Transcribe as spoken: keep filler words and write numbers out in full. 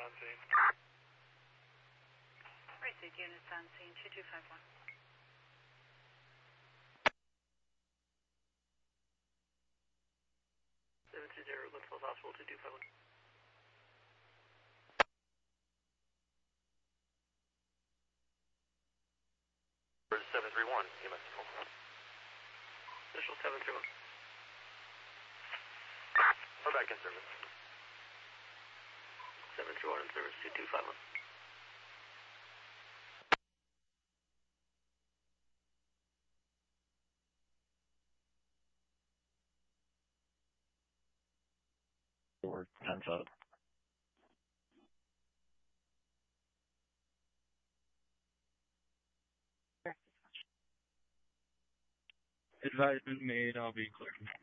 on scene. Received units on scene, two two five one. seven two zero, Linfield Hospital, two two five one. seven three one, E M S. Initial seven three one. We're back in service. seven three one in service, two two five one. Door tense up. Advisement made, I'll be clear.